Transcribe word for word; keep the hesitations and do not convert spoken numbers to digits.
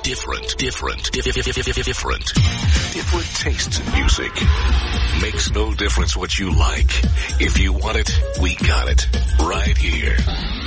different, different, different, different tastes in music. Makes no difference what you like. If you want it, we got it. Right here.